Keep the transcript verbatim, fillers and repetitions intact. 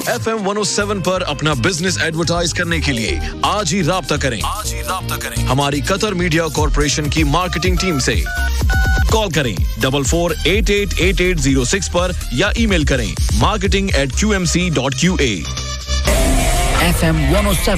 F M one O seven पर अपना business advertise करने के लिए आज ही राब्ता करें आज ही राब्ता करें हमारी कतर मीडिया कॉर्पोरेशन की मार्केटिंग टीम से। कॉल करें double four eight eight eight eight zero six पर या ईमेल करें marketing eight Q M C dot Q A. F M one O seven